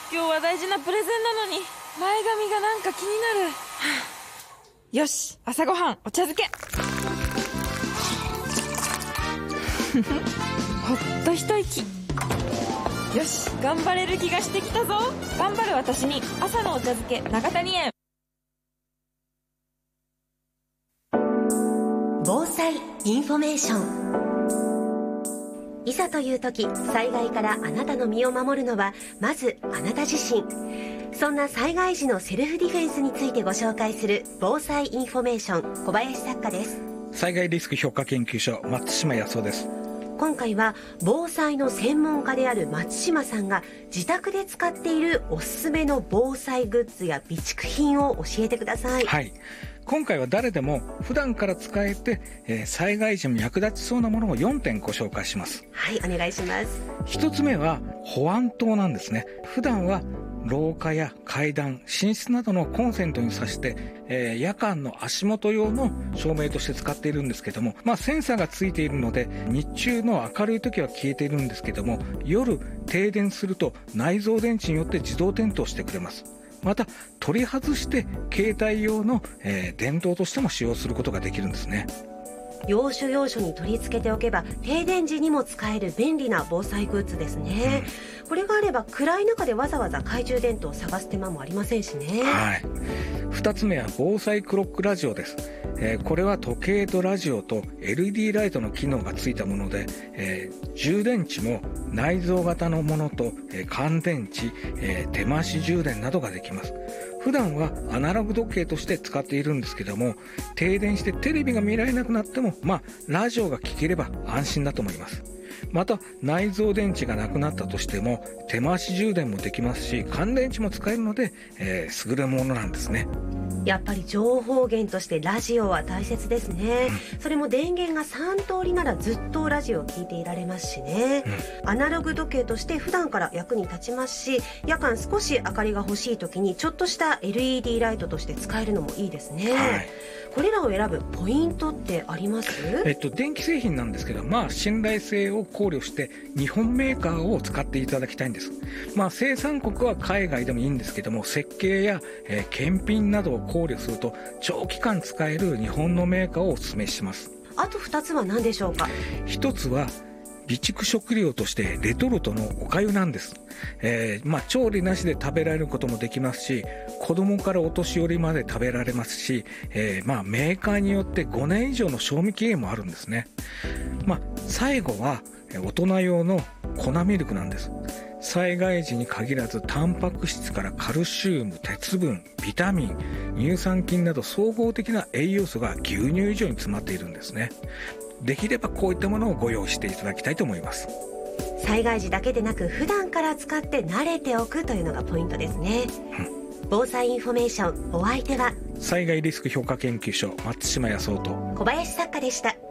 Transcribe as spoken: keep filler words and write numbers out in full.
今日は大事なプレゼンなのに前髪がなんか気になる。はあ、よし、朝ごはんお茶漬けほっと一息。よし、頑張れる気がしてきたぞ。頑張る私に朝のお茶漬け長谷園。 防災インフォメーション。いざという時、災害からあなたの身を守るのはまずあなた自身。そんな災害時のセルフディフェンスについてご紹介する防災インフォメーション、小林作家です。 災害リスク評価研究所、松島康夫です。 今回は防災の専門家である松島さんが自宅で使っているおすすめの防災グッズや備蓄品を教えてください。 はい、今回は誰でも普段から使えて、えー、災害時も役立ちそうなものをよんてんご紹介します。 はい、お願いします。 ひとつめは保安灯なんですね。普段は廊下や階段、寝室などのコンセントに挿して、えー、夜間の足元用の照明として使っているんですけども、まあ、センサーがついているので日中の明るい時は消えているんですけども、夜停電すると内蔵電池によって自動点灯してくれます。また取り外して携帯用の、えー、電灯としても使用することができるんですね。 要所要所に取り付けておけば停電時にも使える便利な防災グッズですね、うん、これがあれば暗い中でわざわざ懐中電灯を探す手間もありませんしね。 はい、ふたつめは防災クロックラジオです。えー、これは時計とラジオと エルイーディー ライトの機能がついたもので、えー、充電池も内蔵型のものと、えー、乾電池、えー、手回し充電などができます。普段はアナログ時計として使っているんですけども、停電してテレビが見られなくなっても、まあ、ラジオが聞ければ安心だと思います。また内蔵電池がなくなったとしても手回し充電もできますし、乾電池も使えるので、えー、優れものなんですね。 やっぱり情報源としてラジオは大切ですね、うん、それも電源がさん通りならずっとラジオを聞いていられますしね、うん、アナログ時計として普段から役に立ちますし、夜間少し明かりが欲しい時にちょっとした エルイーディー ライトとして使えるのもいいですね、はい、これらを選ぶポイントってあります？ えっと、電気製品なんですけど、まあ、信頼性を考慮して日本メーカーを使っていただきたいんです。まあ、生産国は海外でもいいんですけども、設計や、えー、検品などを考慮すると長期間使える日本のメーカーをお勧めします。 あとふたつは何でしょうか？ ひとつは備蓄食料としてレトルトのお粥なんです。えーまあ、調理なしで食べられることもできますし、子供からお年寄りまで食べられますし、えーまあ、メーカーによってごねん以上の賞味期限もあるんですね。まあ、最後は大人用の粉ミルクなんです。災害時に限らずタンパク質からカルシウム、鉄分、ビタミン、乳酸菌など総合的な栄養素が牛乳以上に詰まっているんですね。できればこういったものをご用意していただきたいと思います。 災害時だけでなく普段から使って慣れておくというのがポイントですね、うん、防災インフォメーション、お相手は災害リスク評価研究所松島康夫と小林作家でした。